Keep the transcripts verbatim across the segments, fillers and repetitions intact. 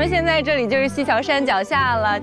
们现在这里就是西樵山脚下了。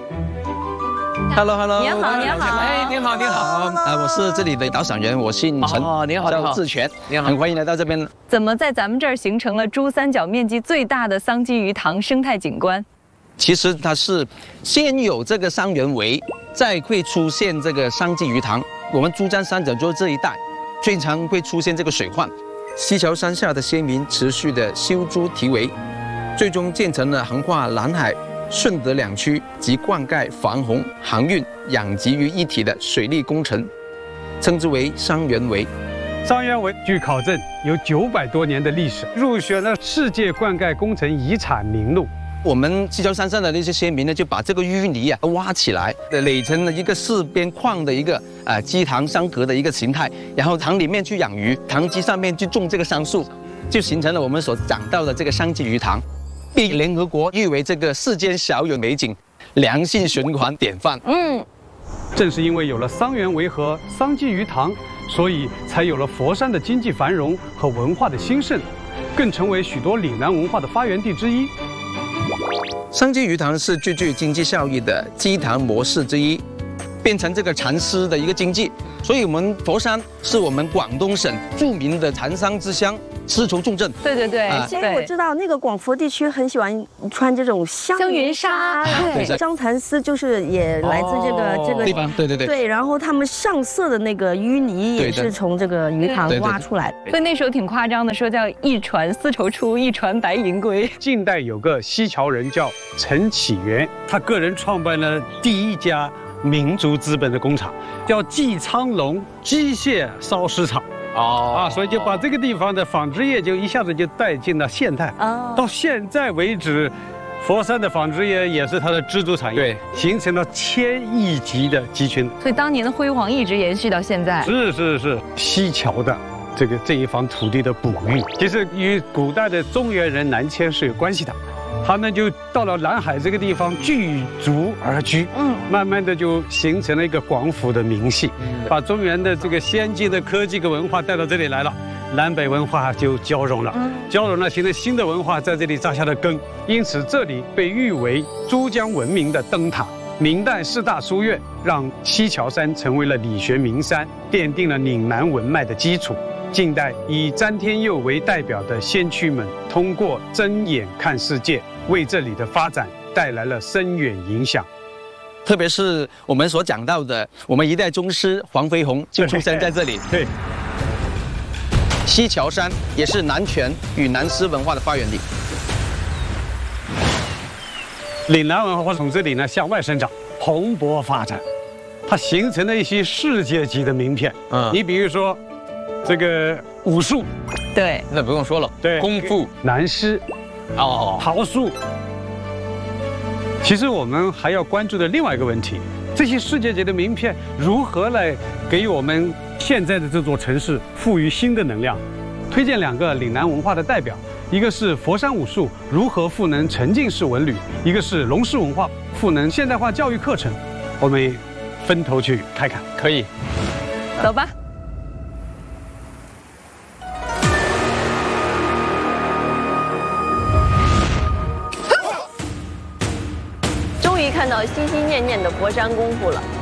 Hello Hello， 你好你好， 哎，你好你好，呃，我是这里的导赏员，我姓陈， 哦，你好， 叫志全， 你好， 很欢迎来到这边。 怎么在咱们这儿形成了珠三角面积最大的桑基鱼塘生态景观？ 其实它是先有这个桑园围，再会出现这个桑基鱼塘。我们珠江三角洲这一带，最常会出现这个水患。西樵山下的先民持续的修筑堤围，最终建成了横跨南海、顺德两区及灌溉、防洪、航运、养殖于一体的水利工程，称之为桑园围。 桑园围据考证有九百多年的历史，入选了世界灌溉工程遗产名录。 我们西樵山上的那些先民呢，就把这个淤泥啊挖起来，垒成了一个四边框的一个呃基塘相隔的一个形态，然后塘里面去养鱼，塘基上面去种这个桑树，就形成了我们所讲到的这个桑基鱼塘，被联合国誉为这个世间小有美景、良性循环典范。 嗯， 正是因为有了桑园围和桑基鱼塘，所以才有了佛山的经济繁荣和文化的兴盛，更成为许多岭南文化的发源地之一。 桑基鱼塘是最具经济效益的基塘模式之一，变成这个蚕丝的一个经济。所以，我们佛山是我们广东省著名的蚕桑之乡，丝绸重镇。 对对对， 啊其实我知道那个广佛地区很喜欢穿这种香香云纱， 对对，张蚕丝就是也来自这个这个地方，对对对。 对，然后他们上色的那个淤泥也对的是从这个鱼塘对对对挖出来的。 所以那时候挺夸张的，说叫一船丝绸出，一船白银归。 近代有个西樵人叫陈启元，他个人创办了第一家民族资本的工厂，叫季昌龙机械烧丝厂。 哦啊，所以就把这个地方的纺织业就一下子就带进了现代。 哦， 到现在为止，佛山的纺织业也是它的支柱产业， 对， 形成了千亿级的集群。 所以当年的辉煌一直延续到现在。 是是是，西樵的这个这一方土地的哺育，其实与古代的中原人南迁是有关系的。他们就到了南海这个地方聚族而居，嗯，慢慢的就形成了一个广府的名系，把中原的这个先进的科技跟文化带到这里来了，南北文化就交融了，交融了，形成新的文化在这里扎下了根，因此这里被誉为珠江文明的灯塔。明代四大书院让西樵山成为了理学名山，奠定了岭南文脉的基础。近代以詹天佑为代表的先驱们，通过睁眼看世界，为这里的发展带来了深远影响。 特别是我们所讲到的，我们一代宗师黄飞鸿就出生在这里。 对， 西樵山也是南拳与南丝文化的发源地。 岭南文化从这里呢向外生长，蓬勃发展，它形成了一些世界级的名片。嗯，你比如说这个武术， 对， 那不用说了， 对， 功夫、 南狮， 哦， 桃树。其实我们还要关注的另外一个问题，这些世界级的名片如何来给我们现在的这座城市赋予新的能量？推荐两个岭南文化的代表，一个是佛山武术如何赋能沉浸式文旅，一个是龙狮文化赋能现代化教育课程。我们分头去看看。 可以， 走吧。 终于看到心心念念的佛山功夫了。